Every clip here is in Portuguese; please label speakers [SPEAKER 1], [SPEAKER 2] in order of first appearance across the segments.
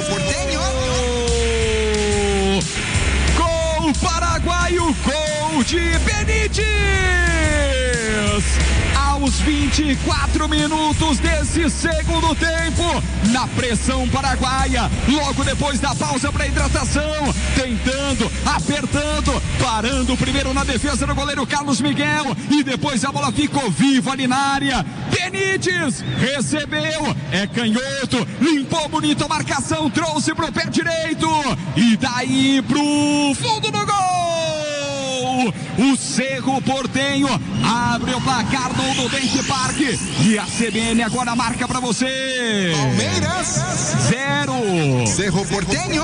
[SPEAKER 1] Porteño.
[SPEAKER 2] Gol paraguaio, gol de Benítez! Aos 24 minutos desse segundo tempo, na pressão paraguaia, logo depois da pausa para hidratação, tentando, apertando, parando primeiro na defesa do goleiro Carlos Miguel, e depois a bola ficou viva ali na área. Benítez recebeu, é canhoto, limpou bonito a marcação, trouxe pro pé direito, e daí pro fundo do gol! O Cerro Porteño abre o placar no Nubank Park, e a CBN agora marca pra você:
[SPEAKER 1] Palmeiras
[SPEAKER 2] 0,
[SPEAKER 1] Cerro Porteño.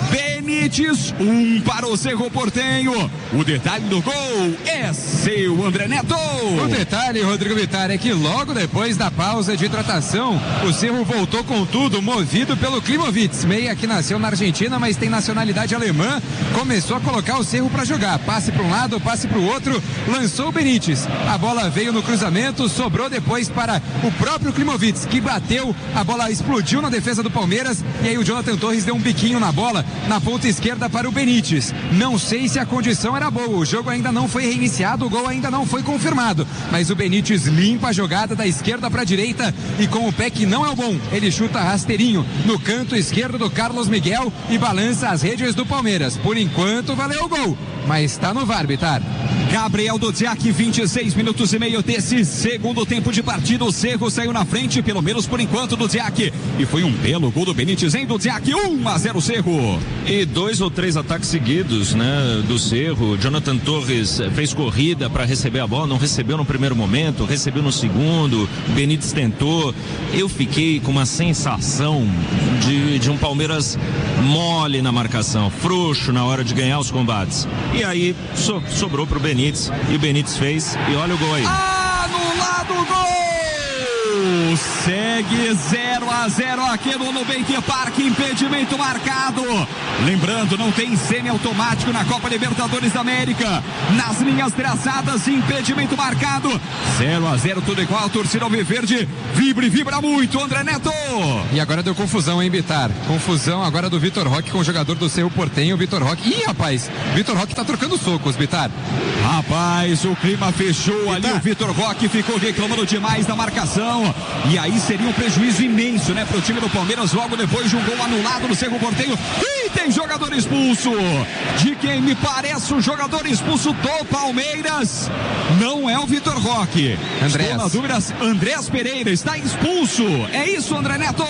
[SPEAKER 2] Benítez 1 para o Cerro Porteño. O detalhe do gol é seu, André Neto.
[SPEAKER 3] O detalhe, Rodrigo Vittar, é que logo depois da pausa de hidratação, o Cerro voltou com tudo, movido pelo Klimovich, meia que nasceu na Argentina, mas tem nacionalidade alemã. Começou a colocar o Cerro para jogar, passe para um lado, passe para o outro, lançou o Benítez, a bola veio no cruzamento, sobrou depois para o próprio Klimovich, que bateu, a bola explodiu na defesa do Palmeiras, e aí o Jonathan Torres deu um biquinho na bola, na ponta esquerda para o Benítez. Não sei se a condição era boa, o jogo ainda não foi reiniciado, o gol ainda não foi confirmado, mas o Benítez limpa a jogada da esquerda para a direita, e com o pé que não é o bom, ele chuta rasteirinho no canto esquerdo do Carlos Miguel e balança as redes do Palmeiras. Por enquanto valeu o gol, mas está no VAR, Bittar.
[SPEAKER 2] Gabriel Dudziak, 26 minutos e meio desse segundo tempo de partida. O Cerro saiu na frente, pelo menos por enquanto, Dudziak. E foi um belo gol do Benítez, hein, Dudziak? 1-0 Cerro.
[SPEAKER 4] E 2 ou 3 ataques seguidos, né, do Cerro. Jonathan Torres fez corrida para receber a bola, não recebeu no primeiro momento, recebeu no segundo. Benítez tentou. Eu fiquei com uma sensação de um Palmeiras mole na marcação, frouxo na hora de ganhar os combates. E aí sobrou pro Benítez, e o Benítez fez, e olha o gol aí.
[SPEAKER 2] Anulado o gol! Segue 0-0 aqui no Nubank Park, impedimento marcado. Lembrando, não tem semi-automático na Copa Libertadores da América. Nas linhas traçadas, impedimento marcado. 0-0, tudo igual, torcida alviverde vibra e vibra muito, André Neto.
[SPEAKER 3] E agora deu confusão, hein, Bittar? Confusão agora do Vitor Roque com o jogador do Cerro Porteño, o Vitor Roque. Ih, rapaz, Vitor Roque tá trocando socos, Bittar.
[SPEAKER 2] Rapaz, o clima fechou ali, o Vitor Roque ficou reclamando demais da marcação, e aí seria um prejuízo imenso, né, pro time do Palmeiras, logo depois de um gol anulado no Cerro Porteño. E tem jogador expulso, de quem me parece o jogador expulso do Palmeiras, não é o Vitor Roque. Estou na dúvida, Andrés Pereira está expulso, é isso, André Neto?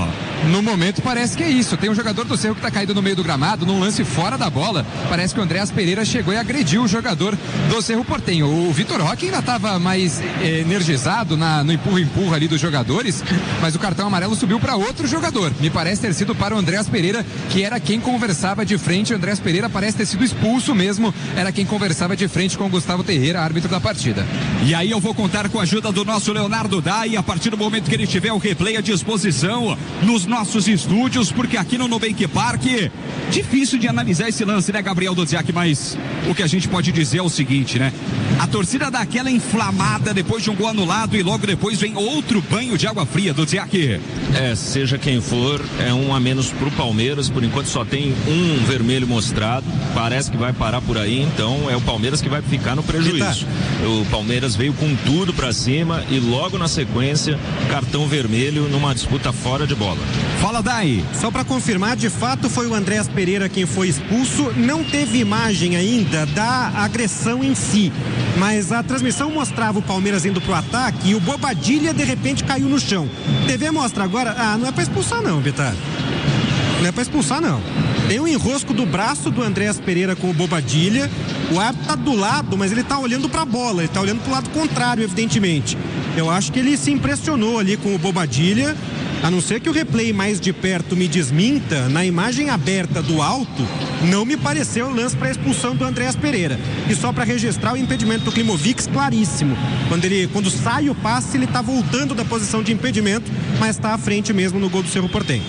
[SPEAKER 3] No momento parece que é isso, tem um jogador do Cerro que tá caído no meio do gramado, num lance fora da bola, parece que o Andrés Pereira chegou e agrediu o jogador do Cerro Porteño. O Vitor Roque ainda estava mais energizado no empurra-empurra ali dos jogadores, mas o cartão amarelo subiu para outro jogador, me parece ter sido para o Andrés Pereira, que era quem conversava de frente. O Andrés Pereira parece ter sido expulso mesmo, era quem conversava de frente com o Gustavo Terreira, árbitro da partida.
[SPEAKER 2] E aí eu vou contar com a ajuda do nosso Leonardo Dai, a partir do momento que ele tiver o replay à disposição nos nossos estúdios, porque aqui no Nubank Park, difícil de analisar esse lance, né, Gabriel Dudziak, mas o que a gente pode dizer é o seguinte, né? A torcida dá aquela inflamada depois de um gol anulado, e logo depois vem outro banho de água fria, Dudziak.
[SPEAKER 4] Seja quem for, é um a menos pro Palmeiras, por enquanto só tem um vermelho mostrado, parece que vai parar por aí, então é o Palmeiras que vai ficar no prejuízo. O Palmeiras veio com tudo pra cima e logo na sequência, cartão vermelho numa disputa fora de bola.
[SPEAKER 2] Fala, Dai.
[SPEAKER 5] Só para confirmar, de fato foi o Andrés Pereira quem foi expulso, não teve imagem ainda da agressão em si, mas a transmissão mostrava o Palmeiras indo pro ataque e o Bobadilha de repente caiu no chão. TV mostra agora, não é para expulsar não, Bittar. Não é para expulsar não. Tem um enrosco do braço do Andrés Pereira com o Bobadilha, o árbitro tá do lado, mas ele tá olhando pra bola, ele tá olhando pro lado contrário, evidentemente. Eu acho que ele se impressionou ali com o Bobadilha, a não ser que o replay mais de perto me desminta, na imagem aberta do alto, não me pareceu o lance para expulsão do Andrés Pereira. E só para registrar o impedimento do Klimovich, claríssimo. Quando sai o passe, ele tá voltando da posição de impedimento, mas tá à frente mesmo no gol do Cerro Porteño.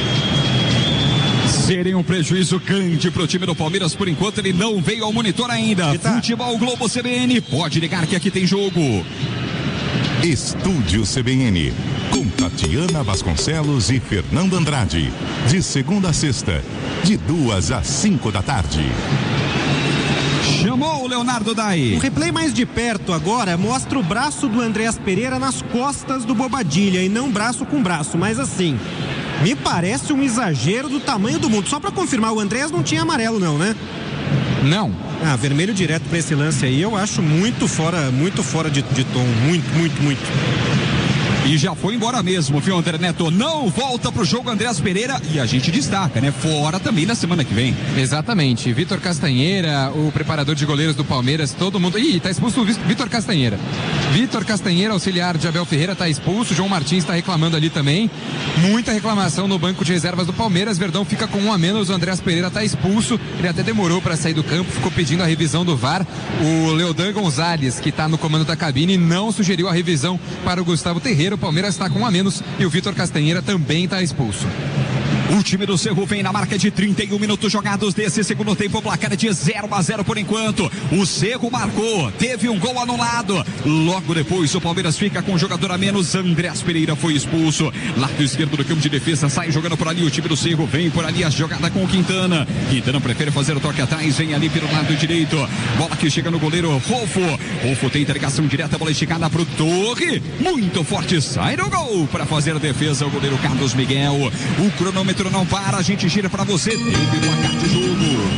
[SPEAKER 2] Seria um prejuízo grande pro time do Palmeiras, por enquanto ele não veio ao monitor ainda. Futebol Globo CBN, pode ligar que aqui tem jogo.
[SPEAKER 6] Estúdio CBN.
[SPEAKER 1] com Tatiana Vasconcelos e Fernando Andrade. De segunda a sexta, de 2 às 5 da tarde.
[SPEAKER 2] Chamou o Leonardo Dai.
[SPEAKER 5] O replay mais de perto agora mostra o braço do Andréas Pereira nas costas do Bobadilha e não braço com braço, mas assim, me parece um exagero do tamanho do mundo. Só pra confirmar, o Andréas não tinha amarelo não, né?
[SPEAKER 3] Não.
[SPEAKER 5] Vermelho direto pra esse lance aí, eu acho muito fora de tom, muito.
[SPEAKER 2] E já foi embora mesmo, viu, André Neto? Não volta pro jogo Andréas Pereira e a gente destaca, né? Fora também na semana que vem.
[SPEAKER 3] Exatamente. Vitor Castanheira, o preparador de goleiros do Palmeiras, todo mundo... Ih, tá expulso o Vitor Castanheira. Vitor Castanheira, auxiliar de Abel Ferreira, tá expulso. João Martins tá reclamando ali também. Muita reclamação no banco de reservas do Palmeiras. Verdão fica com 1 a menos. O Andréas Pereira tá expulso. Ele até demorou para sair do campo, ficou pedindo a revisão do VAR. O Leodan Gonzalez, que tá no comando da cabine, não sugeriu a revisão para o Gustavo Terreira. O Palmeiras está com 1 a menos e o Vitor Castanheira também está expulso.
[SPEAKER 2] O time do Cerro vem na marca de 31 minutos jogados desse segundo tempo, placar de 0-0 por enquanto. O Cerro marcou, teve um gol anulado. Logo depois o Palmeiras fica com um jogador a menos. Andréas Pereira foi expulso. Lado esquerdo do campo de defesa, sai jogando por ali o time do Cerro, vem por ali a jogada com o Quintana. Quintana prefere fazer o toque atrás, vem ali pelo lado direito. Bola que chega no goleiro Rolfo. Rolfo tem ligação direta, bola esticada pro Torre. Muito forte, sai no gol para fazer a defesa o goleiro Carlos Miguel. O cronômetro não para, a gente gira para você. Tempo e placar de jogo.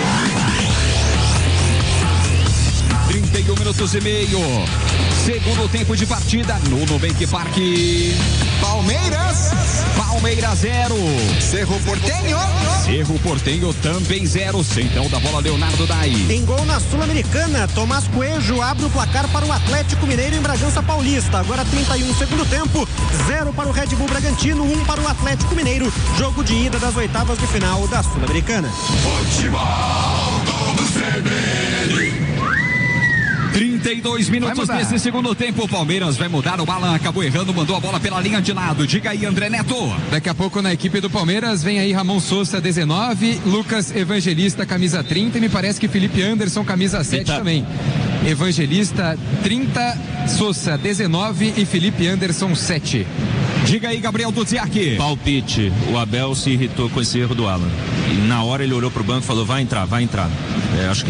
[SPEAKER 2] 31 minutos e meio. Segundo tempo de partida no Nubank Parque. Palmeiras 0.
[SPEAKER 6] Cerro
[SPEAKER 2] Porteño também 0. Central da bola, Leonardo Dai.
[SPEAKER 5] Tem gol na Sul-Americana. Tomás Coelho abre o placar para o Atlético Mineiro em Bragança Paulista. Agora 31 segundo tempo. 0 para o Red Bull Bragantino, 1 para o Atlético Mineiro. Jogo de ida das oitavas de final da Sul-Americana.
[SPEAKER 6] Futebol do CBN.
[SPEAKER 2] 32 minutos desse segundo tempo. O Palmeiras vai mudar. O Alan acabou errando, mandou a bola pela linha de lado. Diga aí, André Neto.
[SPEAKER 3] Daqui a pouco na equipe do Palmeiras vem aí Ramon Sousa, 19, Lucas Evangelista, camisa 30 e me parece que Felipe Anderson, camisa 7 também. Evangelista 30, Sousa 19 e Felipe Anderson 7.
[SPEAKER 2] Diga aí, Gabriel Duziak.
[SPEAKER 4] Palpite. O Abel se irritou com esse erro do Alan. E na hora ele olhou pro banco e falou, vai entrar. Acho que